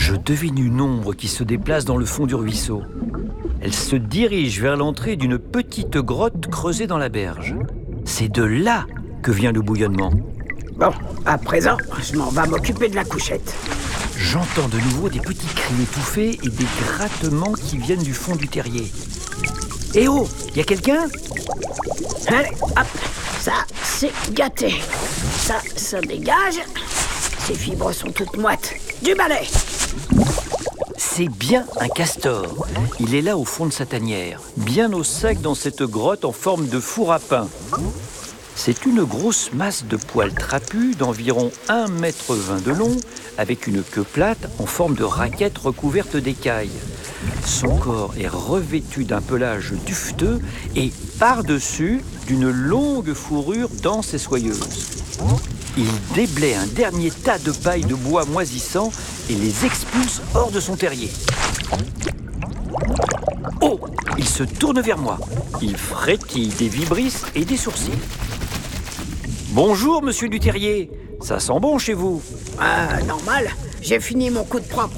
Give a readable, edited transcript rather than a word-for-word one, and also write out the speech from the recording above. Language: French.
Je devine une ombre qui se déplace dans le fond du ruisseau. Elle se dirige vers l'entrée d'une petite grotte creusée dans la berge. C'est de là que vient le bouillonnement. Bon, à présent, je m'en vais m'occuper de la couchette. J'entends de nouveau des petits cris étouffés et des grattements qui viennent du fond du terrier. Eh oh, y a quelqu'un ? Allez, hop, ça, c'est gâté. Ça dégage. Ces fibres sont toutes moites. Du balai. C'est bien un castor. Il est là au fond de sa tanière, bien au sec dans cette grotte en forme de four à pain. C'est une grosse masse de poils trapus d'environ 1,20 m de long, avec une queue plate en forme de raquette recouverte d'écailles. Son corps est revêtu d'un pelage dufteux et par-dessus d'une longue fourrure dense et soyeuse. Il déblaye un dernier tas de paille de bois moisissant et les expulse hors de son terrier. Oh ! Il se tourne vers moi. Il frétille des vibrisses et des sourcils. Bonjour, monsieur du terrier. Ça sent bon chez vous. Normal, j'ai fini mon coup de propre.